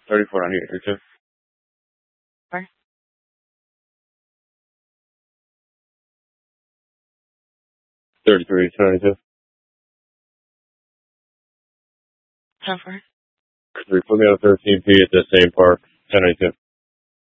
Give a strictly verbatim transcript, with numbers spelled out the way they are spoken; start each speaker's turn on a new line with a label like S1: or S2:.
S1: thirty-four ninety-eight, you too.
S2: Sorry.
S1: thirty-three ninety-two.
S2: Ten for.
S1: Three, put me on thirteen P at the same park, ten ninety-two.